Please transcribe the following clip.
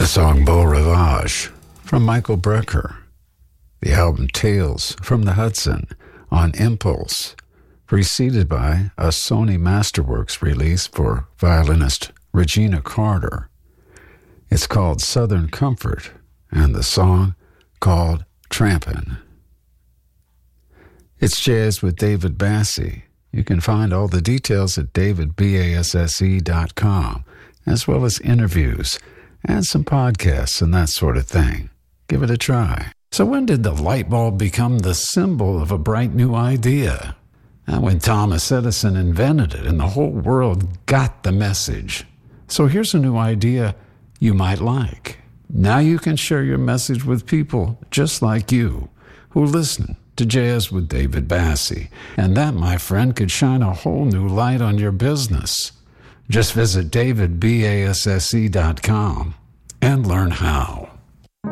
The song Beau Rivage from Michael Brecker. The album Tales from the Hudson on Impulse, preceded by a Sony Masterworks release for violinist Regina Carter. It's called Southern Comfort, and the song called Trampin'. It's Jazz with David Basse. You can find all the details at davidbasse.com, as well as interviews and some podcasts and that sort of thing. Give it a try. So when did the light bulb become the symbol of a bright new idea? And when Thomas Edison invented it and the whole world got the message. So here's a new idea you might like. Now you can share your message with people just like you who listen to Jazz with David Basse. And that, my friend, could shine a whole new light on your business. Just visit davidbasse.com and learn how.